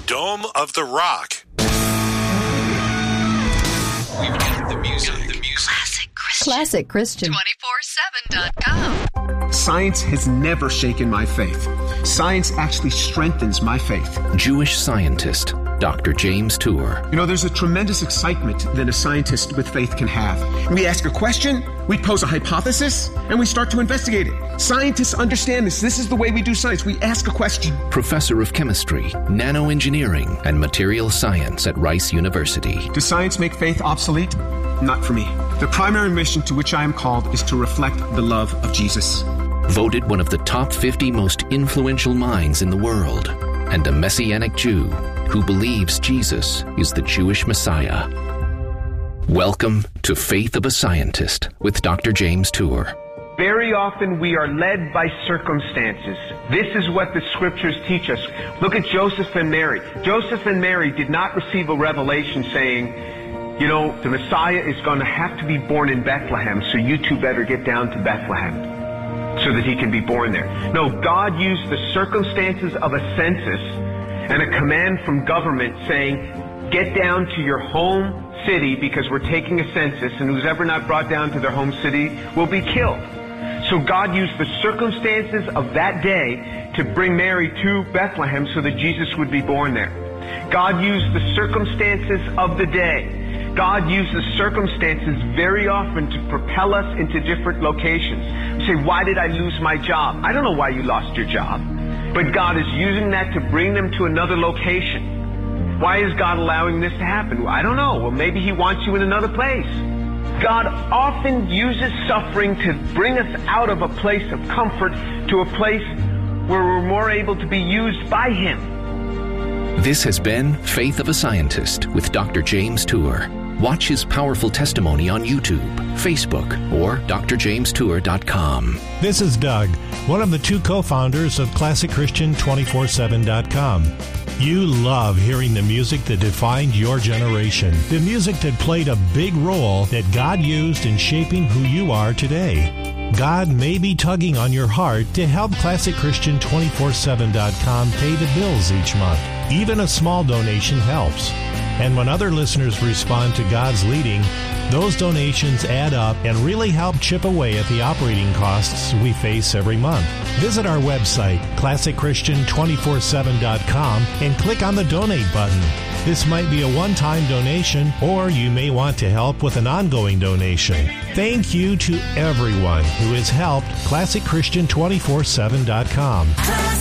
Dome of the Rock. We've got the music. Classic Christian. 247.com. Science has never shaken my faith. Science actually strengthens my faith. Jewish scientist, Dr. James Tour. You know, there's a tremendous excitement that a scientist with faith can have. We ask a question, we pose a hypothesis, and we start to investigate it. Scientists understand this. This is the way we do science. We ask a question. Professor of Chemistry, Nanoengineering, and Material Science at Rice University. Does science make faith obsolete? Not for me. The primary mission to which I am called is to reflect the love of Jesus. Voted one of the top 50 most influential minds in the world, and a Messianic Jew who believes Jesus is the Jewish Messiah. Welcome to Faith of a Scientist with Dr. James Tour. Very often we are led by circumstances. This is what the scriptures teach us. Look at Joseph and Mary. Joseph and Mary did not receive a revelation saying, you know, the Messiah is going to have to be born in Bethlehem, so you two better get down to Bethlehem so that he can be born there. No, God used the circumstances of a census and a command from government saying, get down to your home city because we're taking a census, and who's ever not brought down to their home city will be killed. So God used the circumstances of that day to bring Mary to Bethlehem so that Jesus would be born there. God used the circumstances of the day. God uses circumstances very often to propel us into different locations. You say, why did I lose my job? I don't know why you lost your job. But God is using that to bring them to another location. Why is God allowing this to happen? I don't know. Well, maybe He wants you in another place. God often uses suffering to bring us out of a place of comfort to a place where we're more able to be used by Him. This has been Faith of a Scientist with Dr. James Tour. Watch his powerful testimony on YouTube, Facebook, or drjamestour.com. This is Doug, one of the two co-founders of ClassicChristian247.com. You love hearing the music that defined your generation, the music that played a big role that God used in shaping who you are today. God may be tugging on your heart to help ClassicChristian247.com pay the bills each month. Even a small donation helps. And when other listeners respond to God's leading, those donations add up and really help chip away at the operating costs we face every month. Visit our website, ClassicChristian247.com, and click on the Donate button. This might be a one-time donation, or you may want to help with an ongoing donation. Thank you to everyone who has helped ClassicChristian247.com.